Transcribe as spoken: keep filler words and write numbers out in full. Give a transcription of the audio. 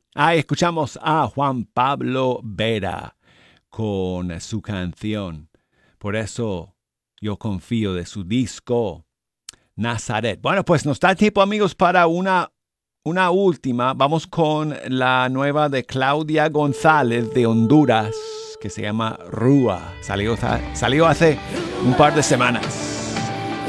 Ah, escuchamos a Juan Pablo Vera con su canción. Por eso yo confío de su disco Nazaret. Bueno, pues nos da tiempo, amigos, para una, una última. Vamos con la nueva de Claudia González de Honduras, que se llama Rúa. Salió, salió hace un par de semanas.